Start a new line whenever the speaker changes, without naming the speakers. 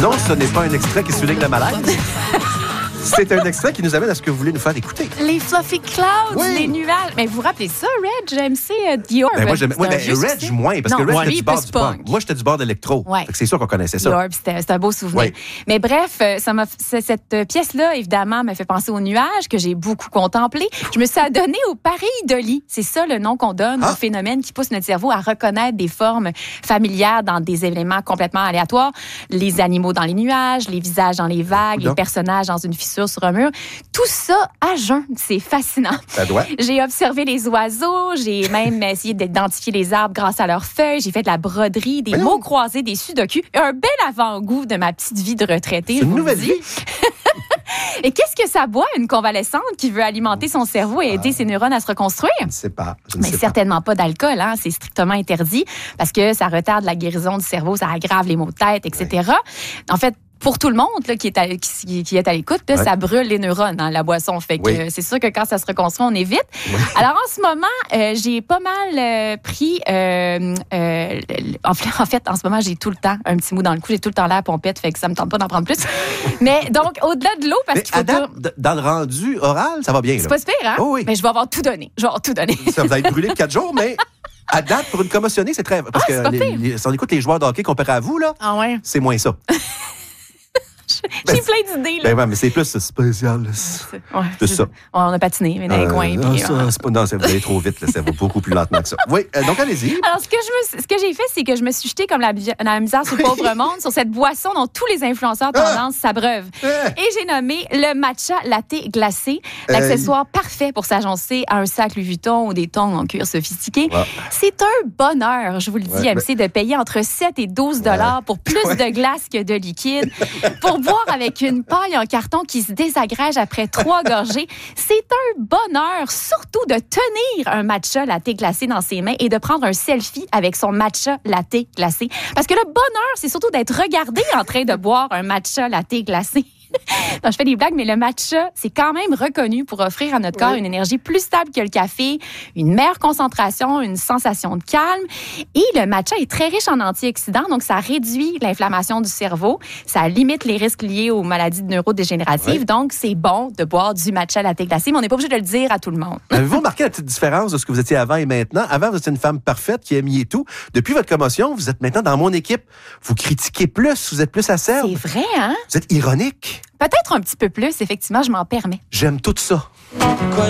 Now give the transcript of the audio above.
Non, ce n'est pas un extrait qui souligne le malaise. C'est un extrait qui nous amène à ce que vous voulez nous faire écouter.
Les fluffy clouds, les nuages. Mais vous vous rappelez ça, Reg, MC, The Orb?
Moi, Reg, moins, parce que Reg, c'était du bord du punk. Moi, j'étais du bord de l'électro.
Ouais.
C'est sûr qu'on connaissait ça.
The Orb, c'est un beau souvenir. Ouais. Mais bref, cette pièce-là, évidemment, m'a fait penser aux nuages que j'ai beaucoup contemplé. Je me suis adonnée au pareidolie. C'est ça le nom qu'on donne au phénomène qui pousse notre cerveau à reconnaître des formes familières dans des éléments complètement aléatoires. Les animaux dans les nuages, les visages dans les vagues, les personnages dans une fissure sur un mur. Tout ça à jeun. C'est fascinant.
Ça doit.
J'ai observé les oiseaux. J'ai même essayé d'identifier les arbres grâce à leurs feuilles. J'ai fait de la broderie, des mots croisés, des sudoku. Un bel avant-goût de ma petite vie de retraitée.
C'est une nouvelle vie.
Et qu'est-ce que ça boit, une convalescente qui veut alimenter son cerveau et aider ses neurones à se reconstruire?
Je ne sais pas.
Mais certainement pas d'alcool, hein? C'est strictement interdit parce que ça retarde la guérison du cerveau, ça aggrave les maux de tête, etc. Ouais. En fait, pour tout le monde là, qui est à l'écoute, là, ça brûle les neurones, hein, la boisson. Fait que c'est sûr que quand ça se reconstruit, on évite. Oui. Alors, en ce moment, j'ai pas mal pris... en fait, en ce moment, j'ai tout le temps un petit mou dans le cou. J'ai tout le temps l'air pompette, fait que ça me tente pas d'en prendre plus. Mais donc, au-delà de l'eau, parce qu'il faut...
dans le rendu oral, ça va bien.
C'est pas super, hein?
Oh, oui.
Mais je vais avoir tout donné.
Ça va être brûlé pour 4 jours, mais... À date, pour une commotionnée, c'est très... Parce que si on écoute les joueurs de hockey comparé à vous, là, c'est moins ça.
J'ai plein d'idées, là.
Ben, mais c'est plus spécial. C'est ça.
On a patiné, mais dans les coins.
Non, vous allez trop vite. Là, ça va beaucoup plus lentement que ça. Oui, donc allez-y.
Alors, ce que j'ai fait, c'est que je me suis jetée comme la misère sur le pauvre monde sur cette boisson dont tous les influenceurs tendance s'abreuvent. Et j'ai nommé le matcha latte glacé, l'accessoire parfait pour s'agencer à un sac Louis Vuitton ou des tongs en cuir sophistiqué. C'est un bonheur, je vous le dis, MC, de payer entre 7 et 12 $ pour plus de glace que de liquide. Pour boire avec une paille en carton qui se désagrège après 3 gorgées. C'est un bonheur, surtout de tenir un matcha latte glacé dans ses mains et de prendre un selfie avec son matcha latte glacé. Parce que le bonheur, c'est surtout d'être regardé en train de boire un matcha latte glacé. Non, je fais des blagues, mais le matcha, c'est quand même reconnu pour offrir à notre corps une énergie plus stable que le café, une meilleure concentration, une sensation de calme. Et le matcha est très riche en antioxydants, donc ça réduit l'inflammation du cerveau, ça limite les risques liés aux maladies neurodégénératives. Donc, c'est bon de boire du matcha latte glacé, mais on n'est pas obligé de le dire à tout le monde.
Avez-vous remarqué la petite différence de ce que vous étiez avant et maintenant? Avant, vous étiez une femme parfaite qui aimiez tout. Depuis votre commotion, vous êtes maintenant dans mon équipe. Vous critiquez plus, vous êtes plus acerbe.
C'est vrai, hein?
Vous êtes ironique.
Peut-être un petit peu plus, effectivement, je m'en permets.
J'aime tout ça.